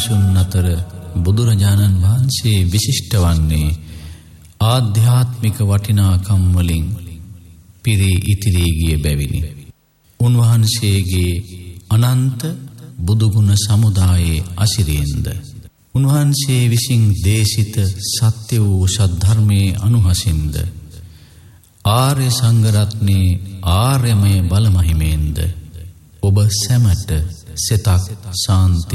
මිනිසුන් අතර බුදුරජාණන් වහන්සේ විශිෂ්ට වන්නේ ආධ්‍යාත්මික වටිනාකම් වලින් පිරී ඉතිරී ගිය බැවිනි. උන්වහන්සේගේ අනන්ත බුදුගුණ සමුදායේ අසිරියෙන්ද උන්වහන්සේ විසින් දේශිත සත්‍ය වූ සද්ධර්මයේ අනුහසින්ද ආර්ය සංඝරත්නයේ ආර්යමය බලමහිමෙන්ද ඔබ සැමට සිතක් ශාන්ති